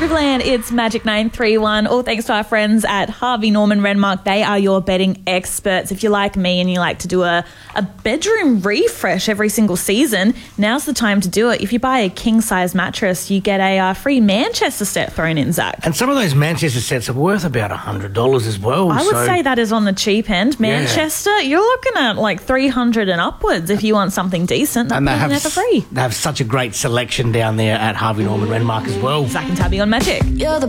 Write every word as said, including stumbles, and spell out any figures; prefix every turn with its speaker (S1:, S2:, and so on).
S1: Riverland, it's Magic nine three one. All thanks to our friends at Harvey Norman Renmark. They are your bedding experts. If you're like me and you like to do a, a bedroom refresh every single season, now's the time to do it. If you buy a king-size mattress, you get a uh, free Manchester set thrown in, Zach.
S2: And some of those Manchester sets are worth about one hundred dollars as well.
S1: I would
S2: so
S1: say that is on the cheap end. Manchester, yeah. You're looking at like three hundred and upwards if you want something decent.
S2: And they have,
S1: there for free.
S2: They have such a great selection down there at Harvey Norman Renmark as well.
S1: Zach and Tabby on Magic.
S3: You're the